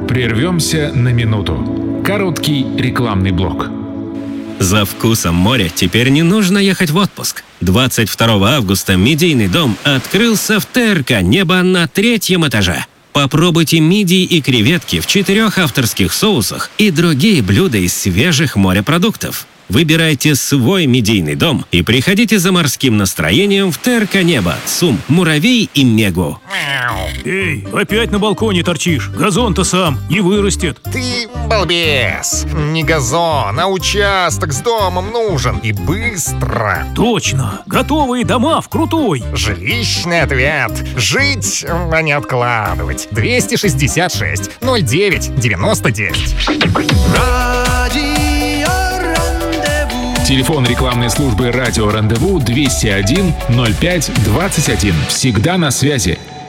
Прервемся на минуту. Короткий рекламный блок. За вкусом моря теперь не нужно ехать в отпуск. 22 августа Мидийный дом открылся в ТРК «Небо» на 3-м этаже. Попробуйте мидии и креветки в 4 авторских соусах и другие блюда из свежих морепродуктов. Выбирайте свой Мидийный дом и приходите за морским настроением в ТРК «Небо», ЦУМ, Муравей и Мегу. Эй, опять на балконе торчишь. Газон-то сам не вырастет. Ты балбес. Не газон, а участок с домом нужен. И быстро. Точно. Готовые дома в Крутой. Жилищный ответ. Жить, а не откладывать. 266 09 99. Телефон рекламной службы «Радио Рандеву» 201 05 21. Всегда на связи.